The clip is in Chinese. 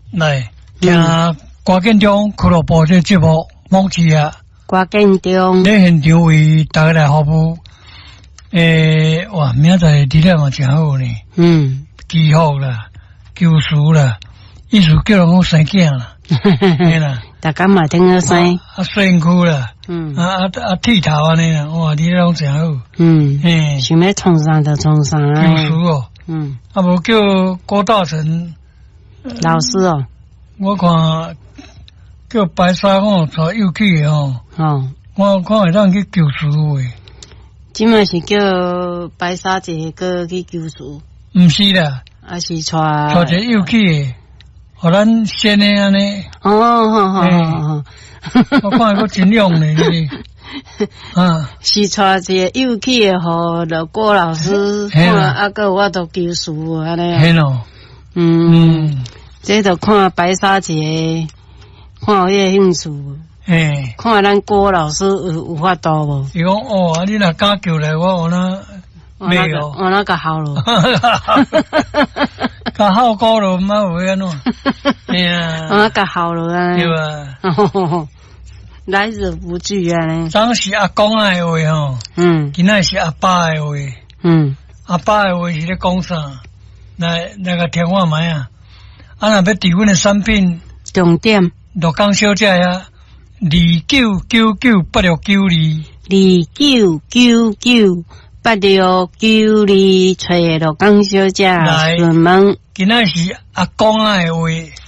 来听瓜建中俱乐部这节目，目前啊， 瓜建中在现场为大家来服务。哇，明仔日点嘛真好呢。祈福啦，求事啦，意思叫人讲生囝啦，嘿啦。 大家嘛听个生。 身躯啦，剃头安尼啦，哇，你拢真好。 想要创啥就创啥。 求事哦。无叫郭大成老师哦。 我看叫白沙哦，带幼去的哦。我看会当去求事诶。 即卖是叫白沙节个去求事。 毋是啦， 是带一个幼去诶，互咱先诶安尼。 好。 我看个真用咧， 是带一个幼去诶，互着郭老师看，个我都求事安尼。 嘿咯。 这就看白沙节，看有迄个兴趣。看咱郭老师有法度无？ 伊讲哦，你若敢叫来，我哪没有？ 我哪个好咯？ 较好高咯，毋好会安怎？ 我哪个好咯啊？ 对啊。 来者不拒啊！呢， 当时阿公诶话吼，今仔是阿爸诶话，阿爸诶话是咧讲啥？来个听我买啊！若要伫阮诶产品重点， 就讲小姐呀，29998692，29998692， 找鹿港小姐询问。 今仔是阿公诶话。